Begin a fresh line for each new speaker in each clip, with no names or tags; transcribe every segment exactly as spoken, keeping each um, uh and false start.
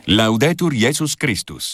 Laudetur Jesus Christus.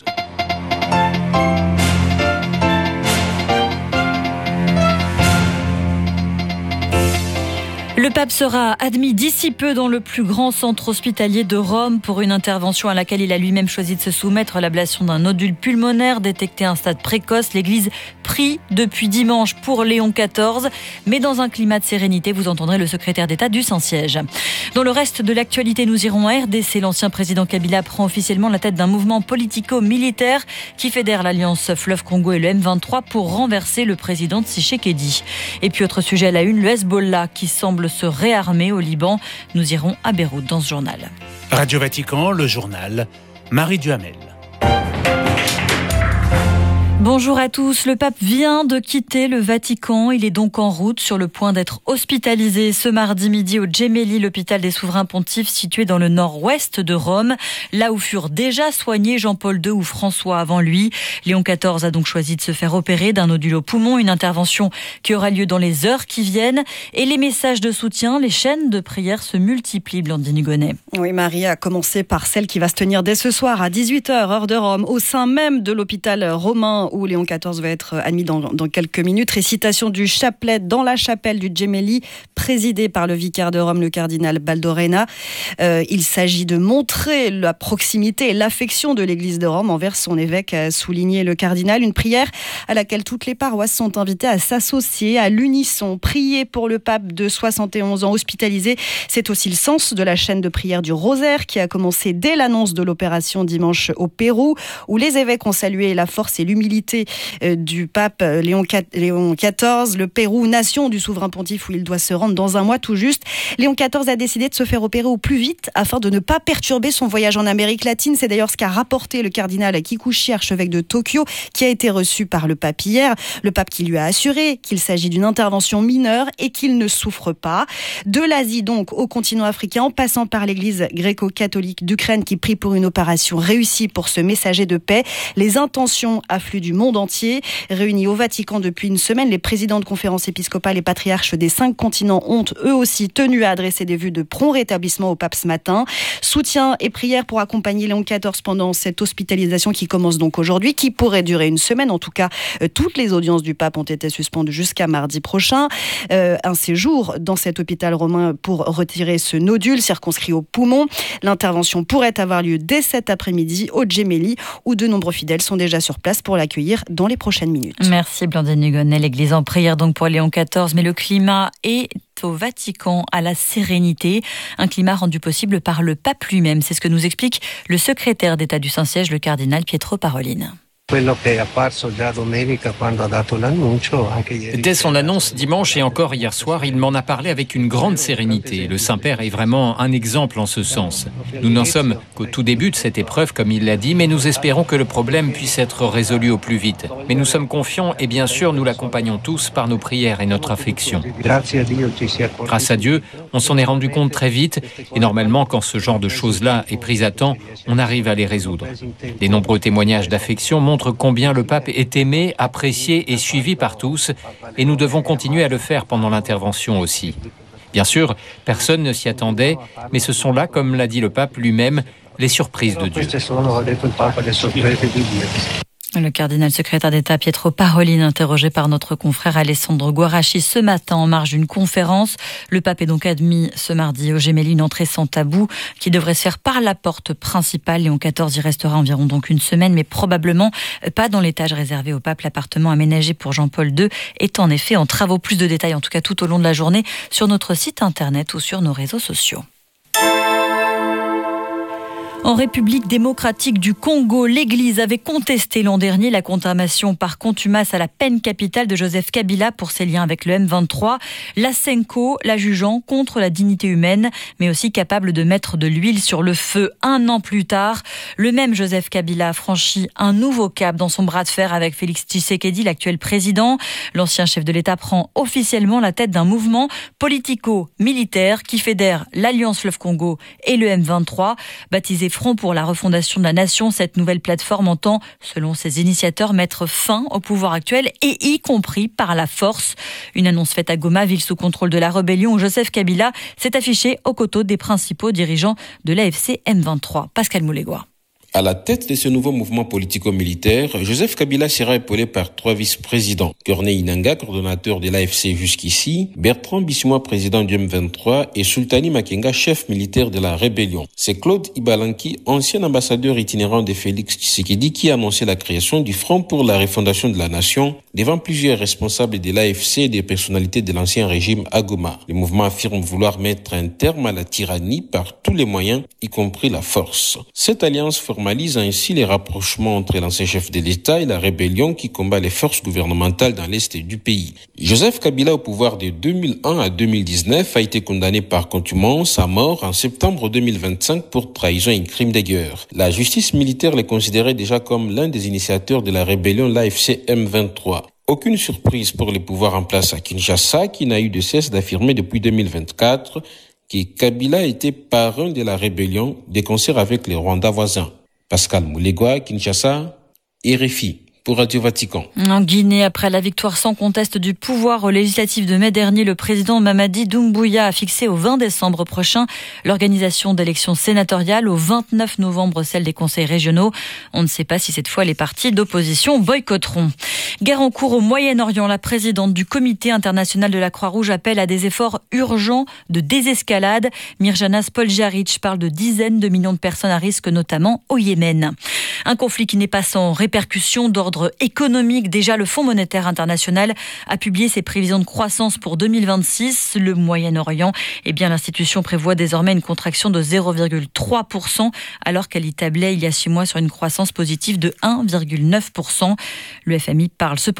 Le pape sera admis d'ici peu dans le plus grand centre hospitalier de Rome pour une intervention à laquelle il a lui-même choisi de se soumettre, l'ablation d'un nodule pulmonaire détecté à un stade précoce. L'Église prie depuis dimanche pour Léon quatorze, mais dans un climat de sérénité, vous entendrez le secrétaire d'État du Saint-Siège. Dans le reste de l'actualité, nous irons à R D C. L'ancien président Kabila prend officiellement la tête d'un mouvement politico-militaire qui fédère l'Alliance Fleuve Congo et le M vingt-trois pour renverser le président Tshisekedi. Et puis autre sujet à la une, le Hezbollah qui semble se réarmer au Liban. Nous irons à Beyrouth dans ce journal.
Radio Vatican, le journal, Marie Duhamel.
Bonjour à tous. Le pape vient de quitter le Vatican. Il est donc en route sur le point d'être hospitalisé ce mardi midi au Gemelli, l'hôpital des souverains pontifes situé dans le nord-ouest de Rome, là où furent déjà soignés Jean-Paul deux ou François avant lui. Léon quatorze a donc choisi de se faire opérer d'un nodule au poumon, une intervention qui aura lieu dans les heures qui viennent. Et les messages de soutien, les chaînes de prière se multiplient, Blandine Hugonnet.
Oui, Marie, a commencé par celle qui va se tenir dès ce soir à dix-huit heures, heure de Rome, au sein même de l'hôpital romain où Léon quatorze va être admis dans, dans quelques minutes. Récitation du chapelet dans la chapelle du Gemelli, présidée par le vicaire de Rome, le cardinal Baldorena. Euh, il s'agit de montrer la proximité et l'affection de l'Église de Rome envers son évêque, a souligné le cardinal. Une prière à laquelle toutes les paroisses sont invitées à s'associer à l'unisson. Prier pour le pape de soixante et onze ans hospitalisé, c'est aussi le sens de la chaîne de prière du Rosaire qui a commencé dès l'annonce de l'opération dimanche au Pérou, où les évêques ont salué la force et l'humilité du pape Léon quatorze, le Pérou, nation du souverain pontife où il doit se rendre dans un mois tout juste. Léon quatorze a décidé de se faire opérer au plus vite afin de ne pas perturber son voyage en Amérique latine. C'est d'ailleurs ce qu'a rapporté le cardinal Kikuchi, archevêque de Tokyo, qui a été reçu par le pape hier. Le pape qui lui a assuré qu'il s'agit d'une intervention mineure et qu'il ne souffre pas. De l'Asie donc au continent africain, en passant par l'église gréco-catholique d'Ukraine qui prie pour une opération réussie pour ce messager de paix. Les intentions affluent du monde entier. Réunis au Vatican depuis une semaine, les présidents de conférences épiscopales et patriarches des cinq continents ont eux aussi tenu à adresser des vues de prompt rétablissement au pape ce matin. Soutien et prière pour accompagner Léon quatorze pendant cette hospitalisation qui commence donc aujourd'hui, qui pourrait durer une semaine. En tout cas, euh, toutes les audiences du pape ont été suspendues jusqu'à mardi prochain. Euh, un séjour dans cet hôpital romain pour retirer ce nodule circonscrit au poumon. L'intervention pourrait avoir lieu dès cet après-midi au Gemelli, où de nombreux fidèles sont déjà sur place pour l'accueillir dans les prochaines minutes.
Merci Blandine Hugonnet. L'église en prière donc pour Léon quatorze, mais le climat est au Vatican à la sérénité, un climat rendu possible par le pape lui-même. C'est ce que nous explique le secrétaire d'État du Saint-Siège, le cardinal Pietro Parolin.
Dès son annonce dimanche et encore hier soir, il m'en a parlé avec une grande sérénité. Le Saint-Père est vraiment un exemple en ce sens. Nous n'en sommes qu'au tout début de cette épreuve, comme il l'a dit, mais nous espérons que le problème puisse être résolu au plus vite. Mais nous sommes confiants et bien sûr, nous l'accompagnons tous par nos prières et notre affection. Grâce à Dieu, on s'en est rendu compte très vite et normalement, quand ce genre de choses-là est pris à temps, on arrive à les résoudre. Les nombreux témoignages d'affection montrent combien le pape est aimé, apprécié et suivi par tous, et nous devons continuer à le faire pendant l'intervention aussi. Bien sûr, personne ne s'y attendait, mais ce sont là, comme l'a dit le pape lui-même, les surprises de Dieu.
Le cardinal secrétaire d'État Pietro Parolin, interrogé par notre confrère Alessandro Guarasci ce matin en marge d'une conférence. Le pape est donc admis ce mardi au Gemelli, une entrée sans tabou qui devrait se faire par la porte principale. Léon quatorze y restera environ donc une semaine, mais probablement pas dans l'étage réservé au pape. L'appartement aménagé pour Jean-Paul deux est en effet en travaux. Plus de détails, en tout cas tout au long de la journée, sur notre site internet ou sur nos réseaux sociaux. En République démocratique du Congo, l'Église avait contesté l'an dernier la condamnation par contumace à la peine capitale de Joseph Kabila pour ses liens avec le M vingt-trois. La Senko la jugeant contre la dignité humaine, mais aussi capable de mettre de l'huile sur le feu. Un an plus tard, le même Joseph Kabila a franchi un nouveau cap dans son bras de fer avec Félix Tshisekedi, l'actuel président. L'ancien chef de l'État prend officiellement la tête d'un mouvement politico-militaire qui fédère l'Alliance Fleuve Congo et le M vingt-trois, baptisé Front pour la refondation de la nation. Cette nouvelle plateforme entend, selon ses initiateurs, mettre fin au pouvoir actuel et y compris par la force. Une annonce faite à Goma, ville sous contrôle de la rébellion, où Joseph Kabila s'est affiché aux côtés des principaux dirigeants de l'A F C M vingt-trois. Pascal Moulégois.
À la tête de ce nouveau mouvement politico-militaire, Joseph Kabila sera épaulé par trois vice-présidents. Corneille Nangaa, coordonnateur de l'A F C jusqu'ici, Bertrand Bisimwa, président du M vingt-trois et Sultani Makenga, chef militaire de la rébellion. C'est Claude Ibalanki, ancien ambassadeur itinérant de Félix Tshisekedi, qui a annoncé la création du Front pour la refondation de la nation devant plusieurs responsables de l'A F C et des personnalités de l'ancien régime à Goma. Le mouvement affirme vouloir mettre un terme à la tyrannie par tous les moyens, y compris la force. Cette alliance formalise ainsi les rapprochements entre l'ancien chef de l'État et la rébellion qui combat les forces gouvernementales dans l'est du pays. Joseph Kabila, au pouvoir de deux mille un à deux mille dix-neuf, a été condamné par contumace à mort en septembre deux mille vingt-cinq pour trahison et crime de guerre. La justice militaire le considérait déjà comme l'un des initiateurs de la rébellion l'A F C M vingt-trois. Aucune surprise pour les pouvoirs en place à Kinshasa, qui n'a eu de cesse d'affirmer depuis deux mille vingt-quatre que Kabila était parrain de la rébellion de concert avec les Rwandais voisins. Pascal Moulegua, Kinshasa, R F I. Pour Radio Vatican.
En Guinée, après la victoire sans conteste du pouvoir aux législatives de mai dernier, le président Mamadi Doumbouya a fixé au vingt décembre prochain l'organisation d'élections sénatoriales, au vingt-neuf novembre celle des conseils régionaux. On ne sait pas si cette fois les partis d'opposition boycotteront. Guerre en cours au Moyen-Orient, la présidente du Comité international de la Croix-Rouge appelle à des efforts urgents de désescalade. Mirjana Spoljaric parle de dizaines de millions de personnes à risque, notamment au Yémen. Un conflit qui n'est pas sans répercussions d'ordre économique. Déjà, le Fonds monétaire international a publié ses prévisions de croissance pour deux mille vingt-six. Le Moyen-Orient, eh bien, l'institution prévoit désormais une contraction de zéro virgule trois pour cent, alors qu'elle y tablait il y a six mois sur une croissance positive de un virgule neuf pour cent. Le F M I parle cependant